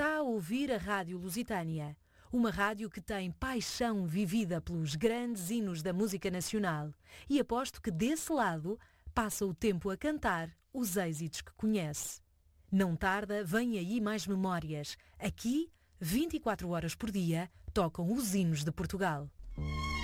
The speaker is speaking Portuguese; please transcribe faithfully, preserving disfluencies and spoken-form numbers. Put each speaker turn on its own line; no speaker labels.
Está a ouvir a Rádio Lusitânia, uma rádio que tem paixão vivida pelos grandes hinos da música nacional, e aposto que desse lado passa o tempo a cantar os êxitos que conhece. Não tarda, vem aí mais memórias. Aqui, vinte e quatro horas por dia, tocam os hinos de Portugal.